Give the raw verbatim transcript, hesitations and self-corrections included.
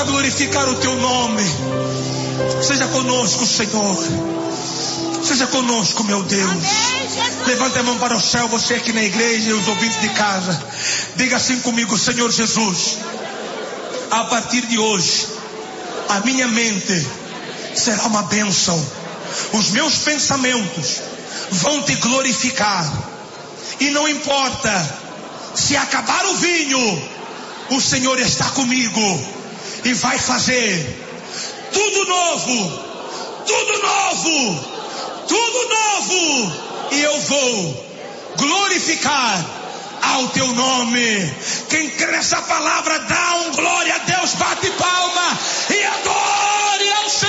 glorificar o teu nome. Seja conosco, Senhor. Seja conosco, meu Deus. Levante a mão para o céu, você aqui na igreja e os ouvintes de casa. Diga assim comigo: Senhor Jesus, a partir de hoje, a minha mente será uma bênção. Os meus pensamentos vão te glorificar. E não importa se acabar o vinho, o Senhor está comigo e vai fazer tudo novo, tudo novo, tudo novo. E eu vou glorificar ao teu nome. Quem crê nessa palavra, dá um glória a Deus, bate palma e adore ao Senhor.